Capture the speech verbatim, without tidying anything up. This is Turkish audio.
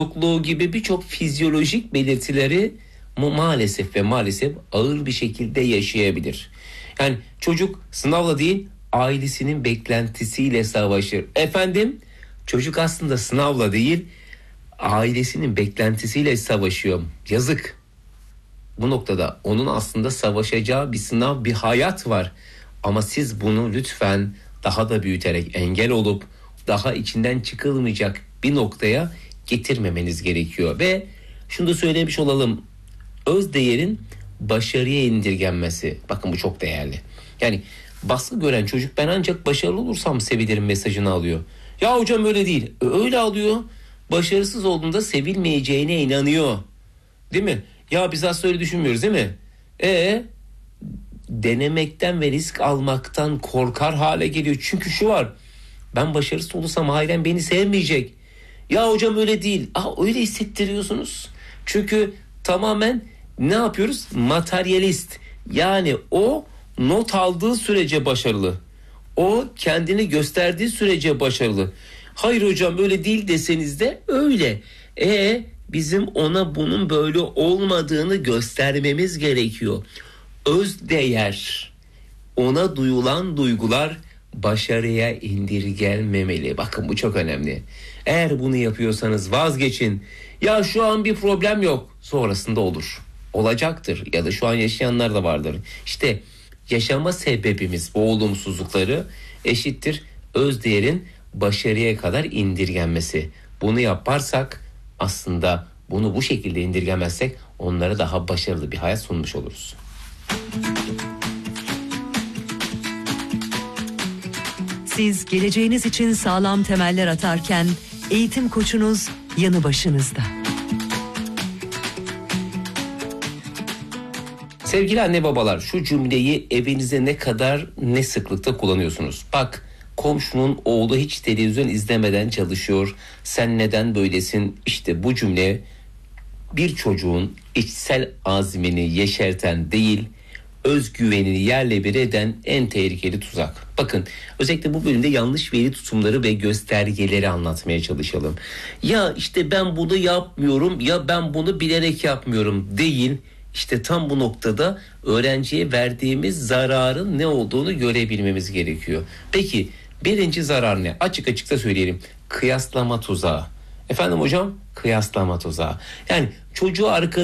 Yokluğu gibi birçok fizyolojik belirtileri mu maalesef ve maalesef ağır bir şekilde yaşayabilir. Yani çocuk sınavla değil, ailesinin beklentisiyle savaşır. Efendim, çocuk aslında sınavla değil, ailesinin beklentisiyle savaşıyor. Yazık. Bu noktada onun aslında savaşacağı bir sınav, bir hayat var. Ama siz bunu lütfen daha da büyüterek, engel olup daha içinden çıkılmayacak bir noktaya getirmemeniz gerekiyor. Ve şunu da söylemiş olalım. Öz değerin başarıya indirgenmesi. Bakın bu çok değerli. Yani baskı gören çocuk ben ancak başarılı olursam sevilirim mesajını alıyor. Ya hocam öyle değil. Öyle alıyor. Başarısız olduğunda sevilmeyeceğine inanıyor. Değil mi? Ya biz aslında öyle düşünmüyoruz değil mi? E denemekten ve risk almaktan korkar hale geliyor. Çünkü şu var. Ben başarısız olursam ailem beni sevmeyecek. Ya hocam öyle değil. Aa, öyle hissettiriyorsunuz. Çünkü tamamen ne yapıyoruz? Materyalist. Yani o not aldığı sürece başarılı. O kendini gösterdiği sürece başarılı. Hayır hocam öyle değil deseniz de öyle. E bizim ona bunun böyle olmadığını göstermemiz gerekiyor. Öz değer, ona duyulan duygular başarıya indirgenmemeli. Bakın bu çok önemli. Eğer bunu yapıyorsanız vazgeçin. Ya şu an bir problem yok. Sonrasında olur. Olacaktır. Ya da şu an yaşayanlar da vardır. İşte yaşama sebebimiz bu olumsuzlukları eşittir öz değerin başarıya kadar indirgenmesi. Bunu yaparsak aslında bunu bu şekilde indirgemezsek onlara daha başarılı bir hayat sunmuş oluruz. Siz geleceğiniz için sağlam temeller atarken eğitim koçunuz yanı başınızda. Sevgili anne babalar, şu cümleyi evinizde ne kadar ne sıklıkta kullanıyorsunuz? Bak, komşunun oğlu hiç televizyon izlemeden çalışıyor. Sen neden böylesin? İşte bu cümle bir çocuğun içsel azmini yeşerten değil, özgüvenini yerle bir eden en tehlikeli tuzak. Bakın özellikle bu bölümde yanlış veri tutumları ve göstergeleri anlatmaya çalışalım. Ya işte ben bunu yapmıyorum, ya ben bunu bilerek yapmıyorum değil. İşte tam bu noktada öğrenciye verdiğimiz zararın ne olduğunu görebilmemiz gerekiyor. Peki birinci zarar ne? Açık açık da söyleyelim. Kıyaslama tuzağı. Efendim hocam? Kıyaslama tuzağı. Yani çocuğu arka